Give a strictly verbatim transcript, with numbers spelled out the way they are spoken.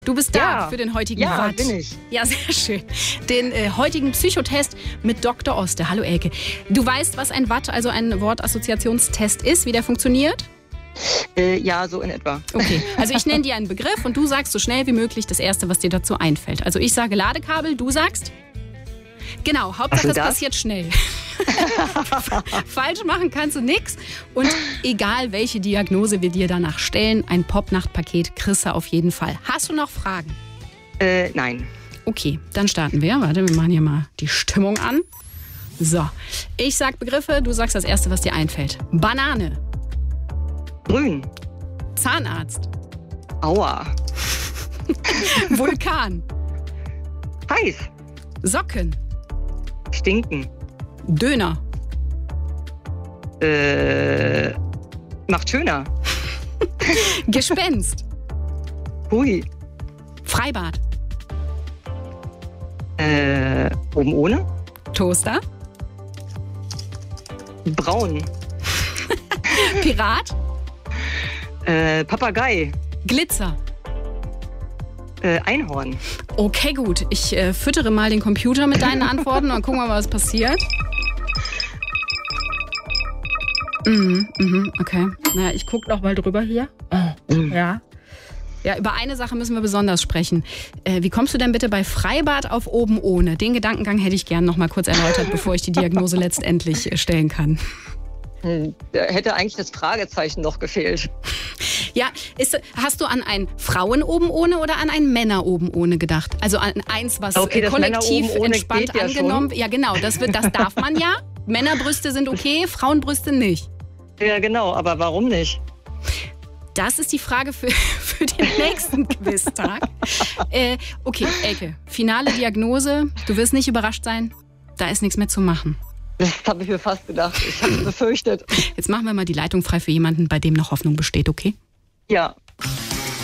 Du bist da Ja. für den heutigen Ja, Watt. bin ich. Ja, sehr schön. Den äh, heutigen Psychotest mit Doktor Oste. Hallo Elke. Du weißt, was ein Watt, also ein Wortassoziationstest ist, wie der funktioniert? Äh, ja, so in etwa. Okay, also ich nenne dir einen Begriff und du sagst so schnell wie möglich das Erste, was dir dazu einfällt. Also ich sage Ladekabel, du sagst? Genau, Hauptsache es das? passiert schnell. Falsch machen kannst du nix. Und egal, welche Diagnose wir dir danach stellen, ein Popnacht-Paket kriegst du auf jeden Fall. Hast du noch Fragen? Äh, nein. Okay, dann starten wir. Warte, wir machen hier mal die Stimmung an. So, ich sag Begriffe, du sagst das Erste, was dir einfällt. Banane, Grün. Zahnarzt, Aua. Vulkan, Heiß. Socken, Stinken. Döner, Äh, macht schöner. Gespenst, Hui. Freibad, Äh, oben ohne. Toaster, Braun. Pirat, Äh, Papagei. Glitzer. Äh, Einhorn. Okay, gut. Ich äh, füttere mal den Computer mit deinen Antworten und gucken wir mal, was passiert. Mhm, mhm, okay. Na, ich gucke noch mal drüber hier. Ja. Ja, über eine Sache müssen wir besonders sprechen. Äh, wie kommst du denn bitte bei Freibad auf oben ohne? Den Gedankengang hätte ich gern noch mal kurz erläutert, bevor ich die Diagnose letztendlich äh, stellen kann. Hm, da hätte eigentlich das Fragezeichen noch gefehlt. Ja, ist, hast du an ein Frauen oben ohne oder an ein Männer oben ohne gedacht? Also an eins, was Okay, äh, das Männer kollektiv oben ohne entspannt geht ja angenommen schon. Ja, genau, das, wird, das darf man ja. Männerbrüste sind okay, Frauenbrüste nicht. Ja, genau, aber warum nicht? Das ist die Frage für, für den nächsten Quiztag. Äh, okay, Elke, finale Diagnose. Du wirst nicht überrascht sein, da ist nichts mehr zu machen. Das habe ich mir fast gedacht. Ich habe es befürchtet. Jetzt machen wir mal die Leitung frei für jemanden, bei dem noch Hoffnung besteht, okay? Ja.